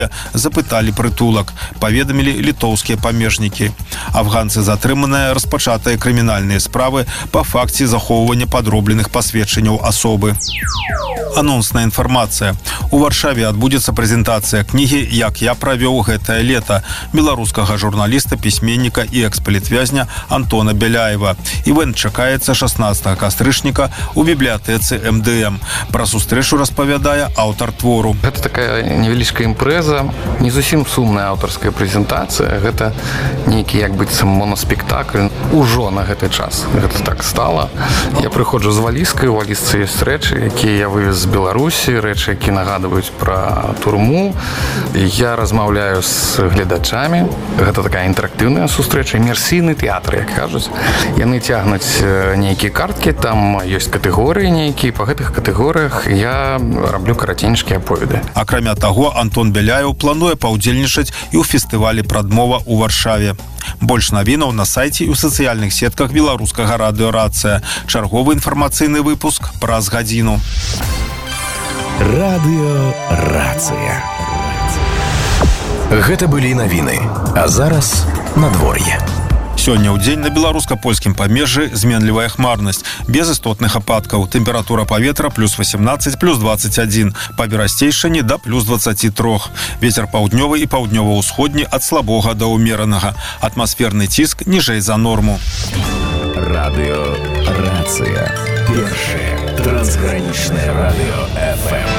запыталі прытулак, паведамілі літоўскія памежнікі. Афганцы затрыманыя распачатыя крымінальныя справы па факце захоўвання падробленых пасведчанняў асобы. Анонсная інфармацыя. У Варшаве адбудзецца прэзентацыя кнігі «Як я правёў гэтае лета» беларускага журналіста, пісьменніка і экс-палітвязня Антона Беляева. Івэнт чакаецца 16 кастрычніка у бібліятэцы МДМ. Пра сустрэчу распавядае аўтар твору. Гэта такая невялічкая імпрэза, не зусім сумная аўтарская прэзентацыя. Гэта нейкі як быццам моноспектакль. Ужо на гэты час гэта так стала. Я прыходжу з валізкай, у валізцы ёсць рэчы, якія я вывез з Беларусі, рэчы, якія нагадваюць пра турму. Я размаўляю з гледачамі. Гэта такая інтэрактыўная сустрэча, імерсійны тэатр, як кажуць. Яны цягнуць нейкія карткі, там ёсць катэгорыі нейкія, па гэтых катэгорыях я раблю караценькія аповеды. Акрамя таго, Антон Беляеў плануе паўдзельнічаць і ў фестывалі «Прадмова» у Варшаве. Больш навінаў на сайце і ў сацыяльных сетках беларускага радыё «Рацыя». Чарговы інфармацыйны выпуск праз гадзіну. Радыё «Рацыя». Гэта былі навіны, а зараз надвор'е. Сёння ў дзень на беларуска-польскім памежжы зменлівая хмарнасць, без істотных ападкаў. Тэмпература паветра плюс 18, плюс 21, па Берасцейшчыне да плюс 23. Вецер паўднёвы і паўднёва-ўсходні ад слабога да ўмеранага. Атмасферны ціск ніжэй за норму. Радыё «Рацыя». Першае трансгранічнае радыё FM.